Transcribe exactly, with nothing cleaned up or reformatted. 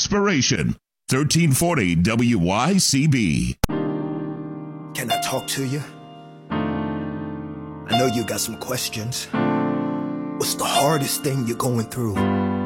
inspiration. thirteen forty W Y C B. Can I talk to you? I know you got some questions. What's the hardest thing you're going through?